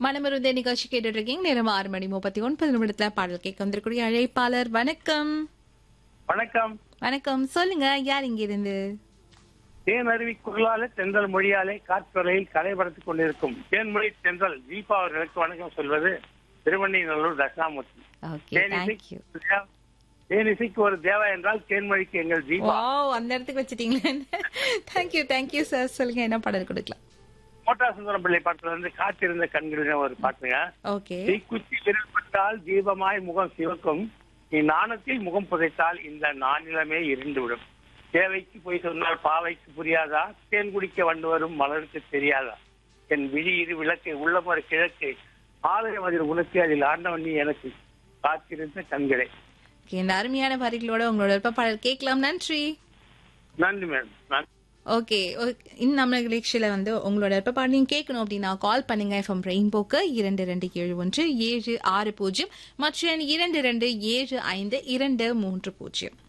மனமருந்த நிகழ்ச்சி கேட்டுட்டு இருக்கீங்க. நேரம் 6:39 பாடல் கேட்க வந்திருக்கூடிய அழைப்பாளர். வணக்கம். வணக்கம். வணக்கம், சொல்லுங்க, யார் இங்க இருந்து? தேன் அருவி குரலாலே தென்றல் மொழியாலே காற்றுறையில் கலைபடுத்திக் கொண்டிருக்கும் தேன்மொழி தென்றல் தீபா அவர்களுக்கு வணக்கம் சொல்வது Thiruvennainallur Dakshinamurthy. Okay, thank you. தேனிசைக்கு ஒரு தேவா என்றால் தேன்மொழிக்கு எங்கள் தீபா. அந்த இடத்துக்கு வச்சிட்டீங்களே. Thank you sir. சொல்லுங்க, என்ன பாடல் கொடுக்கலாம்? மோட்டா சுந்தரம் பிள்ளை பாட்டுல இருந்து காத்திருந்த கண்களின் ஒரு பாட்டுங்க. ஓகே. தீக்குச்சி விரல்பட்டால் தீபமாய் முகம் சிவக்கும், நீ நாணத்தில் முகம் புதைத்தால் இந்த நானிலமே இருந்துவிடும். தேவைக்கு போய் சொன்னால் பாவைக்கு புரியாதா, தேன் குடிக்க வந்து வரும் மலருக்கு தெரியாதா, என் விழி இரு விளக்கு உள்ளமர கிழக்கு ஆலயம் அதில் உனக்கு அதில் ஆண்டவன் நீ எனக்கு காத்திருந்த கண்களே. இந்த அருமையான வரிகளோட உங்களோட விருப்ப பாடல் கேட்கலாம். நன்றி. நன்றி மேடம். ஓகே, நம்ம நிகழ்ச்சியில உங்களோட விருப்ப பாடல் நீங்க கேட்கணும் அப்படின்னா கால் பண்ணுங்க. FM ரெயின்போக்கு 2271-7660 மற்றும் 2275-230.